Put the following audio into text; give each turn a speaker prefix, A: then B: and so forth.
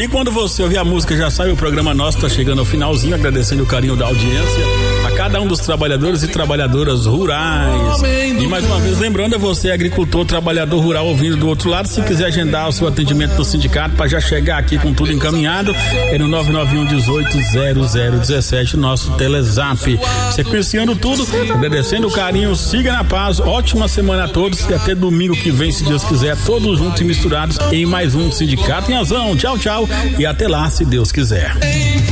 A: quando você ouvir a música, já sabe, o programa nosso tá chegando ao finalzinho, agradecendo o carinho da audiência, a cada um dos trabalhadores e trabalhadoras rurais. E mais uma vez, lembrando a você, agricultor, trabalhador rural, ouvindo do outro lado, se quiser agendar o seu atendimento no sindicato para já chegar aqui com tudo encaminhado, é no 991-18-0017, nosso Telezap. Sequenciando tudo, agradecendo o carinho, siga na paz, ótima semana a todos e até domingo que vem, se Deus quiser, todos juntos e misturados em mais um Sindicato em Ação. Tchau, tchau e até lá, se Deus quiser.